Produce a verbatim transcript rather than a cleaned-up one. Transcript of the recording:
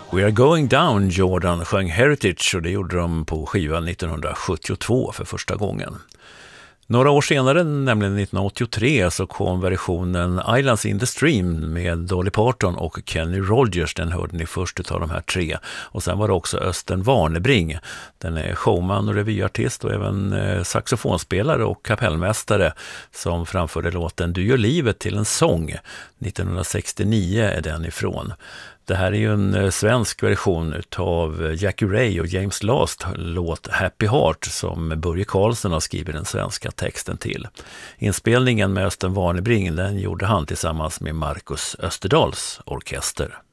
We are going down, Jordan sjöng Heritage, och det gjorde de på skivan nittonhundrasjuttiotvå för första gången. Några år senare, nämligen nittonhundraåttiotre, så kom versionen Islands in the Stream med Dolly Parton och Kenny Rogers. Den hörde ni först av de här tre. Och sen var det också Östen Warnerbring. Den är showman och revyartist och även eh, saxofonspelare och kapellmästare som framförde låten Du gör livet till en sång. nittonhundrasextionio är den ifrån. Det här är ju en svensk version av Jackie Ray och James Last låt Happy Heart som Börje Karlsson har skrivit den svenska texten till. Inspelningen med Östen Warnerbring, den gjorde han tillsammans med Marcus Österdals orkester.